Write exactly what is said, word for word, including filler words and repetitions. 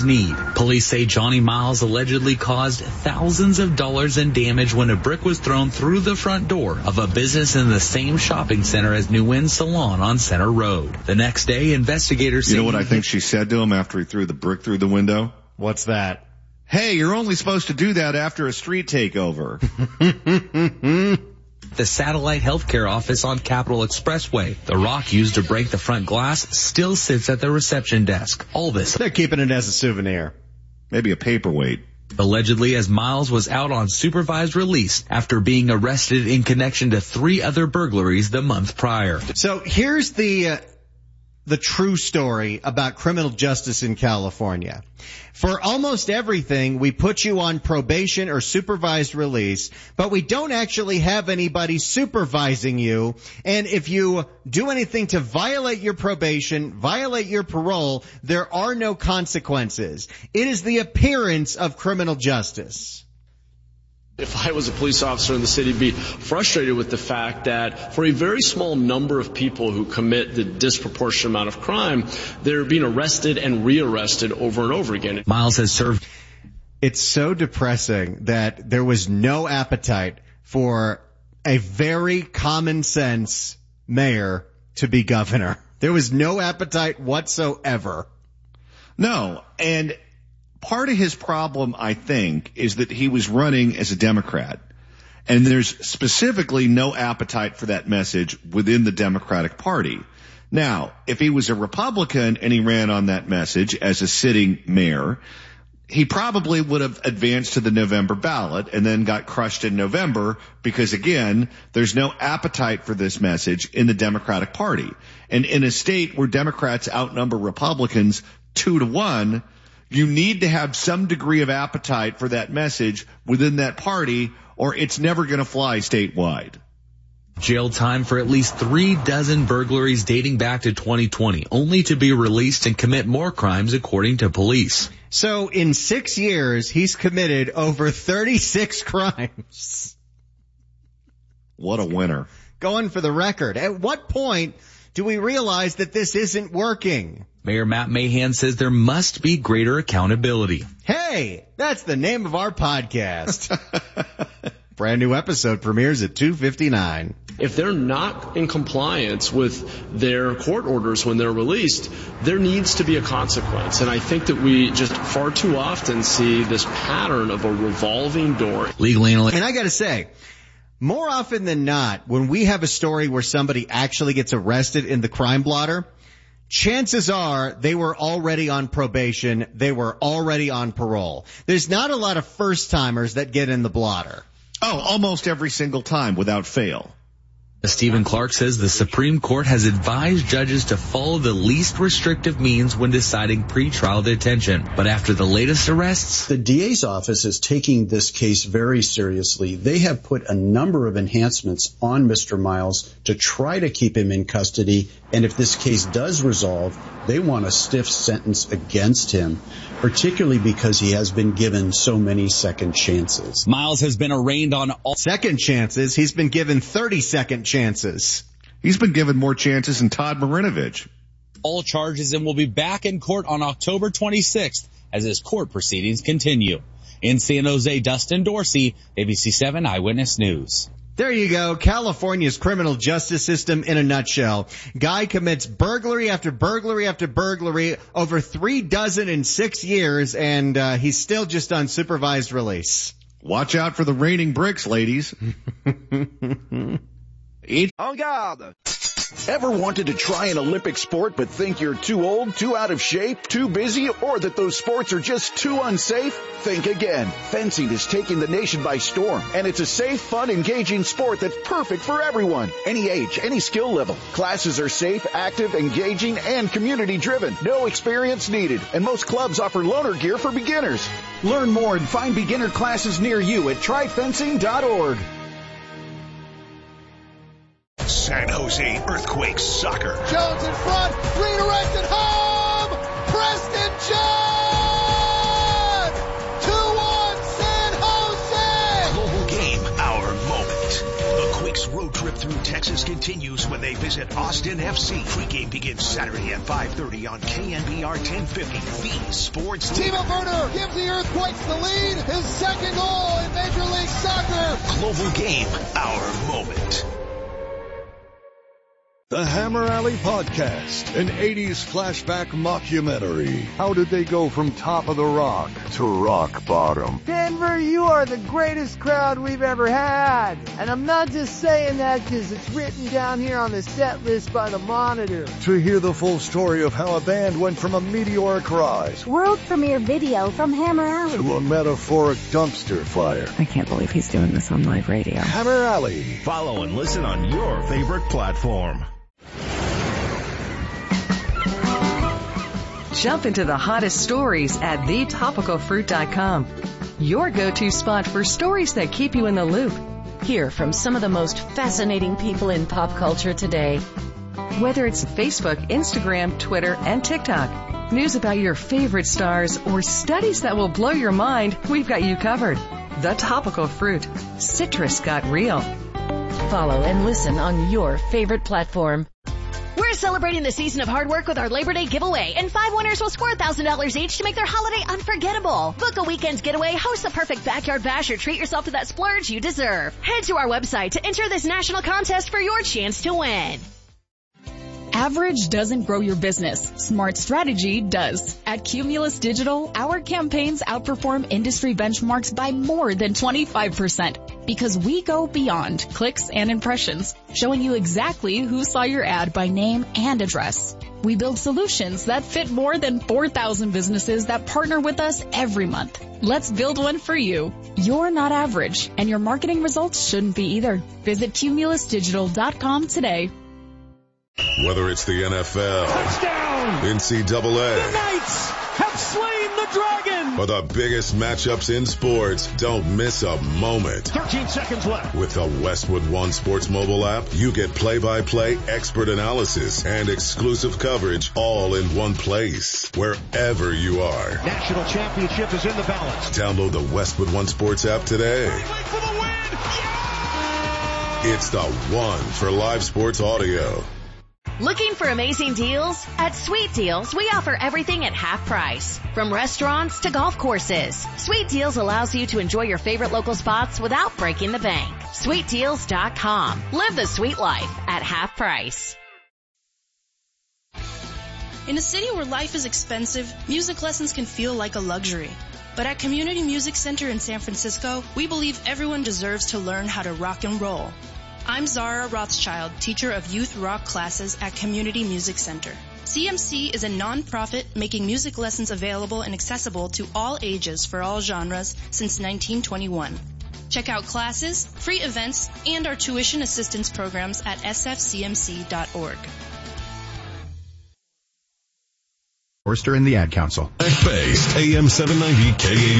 need. Police say Johnny Miles allegedly caused thousands of dollars in damage when a brick was thrown through the front door of a business in the same shopping center as New Inn Salon on Center Road. The next day, investigators You know what I think she said to him after he threw the brick through the window? What's that? Hey, you're only supposed to do that after a street takeover. The Satellite Healthcare office on Capitol Expressway. The rock used to break the front glass still sits at the reception desk. All this. They're keeping it as a souvenir. Maybe a paperweight. Allegedly, as Miles was out on supervised release after being arrested in connection to three other burglaries the month prior. So here's the uh, the true story about criminal justice in California. For almost everything, we put you on probation or supervised release, but we don't actually have anybody supervising you. And if you do anything to violate your probation, violate your parole, there are no consequences. It is the appearance of criminal justice. If I was a police officer in the city, I'd be frustrated with the fact that for a very small number of people who commit the disproportionate amount of crime, they're being arrested and rearrested over and over again. Miles has served. It's so depressing that there was no appetite for a very common sense mayor to be governor. There was no appetite whatsoever. No, and part of his problem, I think, is that he was running as a Democrat. And there's specifically no appetite for that message within the Democratic Party. Now, if he was a Republican and he ran on that message as a sitting mayor, he probably would have advanced to the November ballot and then got crushed in November because, again, there's no appetite for this message in the Democratic Party. And in a state where Democrats outnumber Republicans two to one, you need to have some degree of appetite for that message within that party, or it's never going to fly statewide. Jail time for at least three dozen burglaries dating back to twenty twenty, only to be released and commit more crimes according to police. So in six years, he's committed over thirty-six crimes. What a winner. Going for the record. At what point do we realize that this isn't working? Mayor Matt Mahan says there must be greater accountability. Hey, that's the name of our podcast. Brand new episode premieres at two fifty-nine. If they're not in compliance with their court orders when they're released, there needs to be a consequence. And I think that we just far too often see this pattern of a revolving door. Legal analyst. And I gotta say, more often than not, when we have a story where somebody actually gets arrested in the crime blotter, chances are they were already on probation. They were already on parole. There's not a lot of first-timers that get in the blotter. Oh, almost every single time without fail. Stephen Clark says the Supreme Court has advised judges to follow the least restrictive means when deciding pretrial detention. But after the latest arrests, the D A's office is taking this case very seriously. They have put a number of enhancements on Mister Miles to try to keep him in custody. And if this case does resolve, they want a stiff sentence against him, particularly because he has been given so many second chances. Miles has been arraigned on all second chances. He's been given thirty second chances. He's been given more chances than Todd Marinovich. All charges and will be back in court on October twenty-sixth as his court proceedings continue. In San Jose, Dustin Dorsey, A B C seven Eyewitness News. There you go. California's criminal justice system in a nutshell. Guy commits burglary after burglary after burglary, over three dozen in six years, and uh, he's still just on supervised release. Watch out for the raining bricks, ladies. Eat en garde. Ever wanted to try an Olympic sport but think you're too old, too out of shape, too busy, or that those sports are just too unsafe? Think again. Fencing is taking the nation by storm, and it's a safe, fun, engaging sport that's perfect for everyone. Any age, any skill level. Classes are safe, active, engaging, and community-driven. No experience needed, and most clubs offer loaner gear for beginners. Learn more and find beginner classes near you at try fencing dot org. San Jose Earthquakes soccer. Jones in front, redirected home, Preston John! two one San Jose! Global game, our moment. The Quakes road trip through Texas continues. continues when they visit Austin F C. Pregame begins Saturday at five thirty on K N B R ten fifty, the sports leader. Timo Werner gives the Earthquakes the lead. His second goal in Major League Soccer. Global Game, our moment. The Hammer Alley Podcast, an eighties flashback mockumentary. How did they go from top of the rock to rock bottom? Denver, you are the greatest crowd we've ever had. And I'm not just saying that because it's written down here on the set list by the Monitor. To hear the full story of how a band went from a meteoric rise, world premiere video from Hammer Alley, to a metaphoric dumpster fire. I can't believe he's doing this on live radio. Hammer Alley. Follow and listen on your favorite platform. Jump into the hottest stories at the topical fruit dot com. Your go-to spot for stories that keep you in the loop. Hear from some of the most fascinating people in pop culture today. Whether it's Facebook, Instagram, Twitter, and TikTok, news about your favorite stars, or studies that will blow your mind, we've got you covered. The Topical Fruit. Citrus got real. Follow and listen on your favorite platform. We're celebrating the season of hard work with our Labor Day giveaway, and five winners will score one thousand dollars each to make their holiday unforgettable. Book a weekend's getaway, host the perfect backyard bash, or treat yourself to that splurge you deserve. Head to our website to enter this national contest for your chance to win. Average doesn't grow your business. Smart strategy does. At Cumulus Digital, our campaigns outperform industry benchmarks by more than twenty-five percent because we go beyond clicks and impressions, showing you exactly who saw your ad by name and address. We build solutions that fit more than four thousand businesses that partner with us every month. Let's build one for you. You're not average, and your marketing results shouldn't be either. Visit cumulus digital dot com today. Whether it's the N F L, touchdown, N C double A, the Knights have slain the dragon, or the biggest matchups in sports, don't miss a moment. thirteen seconds left. With the Westwood One Sports mobile app, you get play-by-play, expert analysis, and exclusive coverage all in one place, wherever you are. National championship is in the balance. Download the Westwood One Sports app today. For the win. Yeah! It's the one for live sports audio. Looking for amazing deals? At Sweet Deals, we offer everything at half price. From restaurants to golf courses, Sweet Deals allows you to enjoy your favorite local spots without breaking the bank. sweet deals dot com. Live the sweet life at half price. In a city where life is expensive, music lessons can feel like a luxury. But at Community Music Center in San Francisco, we believe everyone deserves to learn how to rock and roll. I'm Zara Rothschild, teacher of youth rock classes at Community Music Center. C M C is a non-profit making music lessons available and accessible to all ages for all genres since nineteen twenty-one. Check out classes, free events, and our tuition assistance programs at s f c m c dot org. Forster and the Ad Council. Based A M seven ninety K A